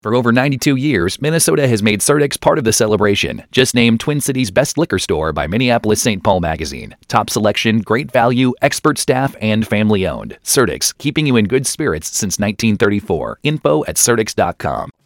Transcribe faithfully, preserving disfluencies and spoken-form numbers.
For over ninety-two years, Minnesota has made Surdex part of the celebration. Just named Twin Cities' best liquor store by Minneapolis Saint Paul Magazine. Top selection, great value, expert staff, and family-owned. Surdex, keeping you in good spirits since nineteen thirty-four. Info at surdex dot com.